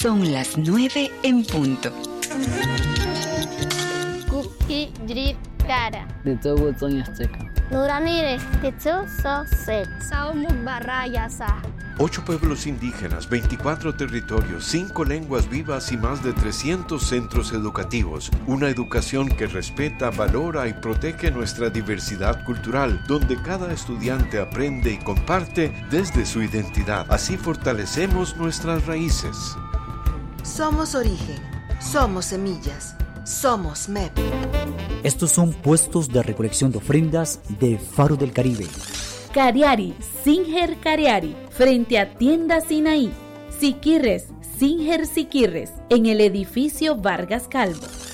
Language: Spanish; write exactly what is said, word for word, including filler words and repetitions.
Son las nueve en punto. Kuki Jrit Kara. De todo Sonia Azteca. Nuranire, Tetsu So Set. Saumuk Barraya Sa. Ocho pueblos indígenas, veinticuatro territorios, cinco lenguas vivas y más de trescientos centros educativos. Una educación que respeta, valora y protege nuestra diversidad cultural, donde cada estudiante aprende y comparte desde su identidad. Así fortalecemos nuestras raíces. Somos origen, somos semillas, somos M E P. Estos son puestos de recolección de ofrendas de Faro del Caribe. Cariari, Singer Cariari, frente a Tienda Sinaí. Siquirres, Singer Siquirres, en el edificio Vargas Calvo.